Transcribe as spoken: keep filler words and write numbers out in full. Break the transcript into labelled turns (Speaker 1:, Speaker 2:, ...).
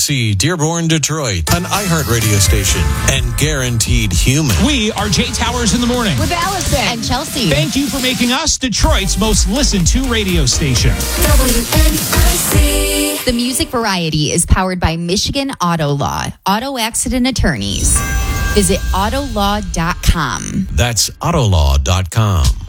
Speaker 1: See Dearborn, Detroit, an iHeart radio station, and guaranteed human.
Speaker 2: We are Jay Towers in the morning.
Speaker 3: With Allison.
Speaker 4: And Chelsea.
Speaker 2: Thank you for making us Detroit's most listened to radio station.
Speaker 5: W N I C.
Speaker 4: The Music Variety is powered by Michigan Auto Law, auto accident attorneys. Visit autolaw dot com.
Speaker 1: That's autolaw dot com.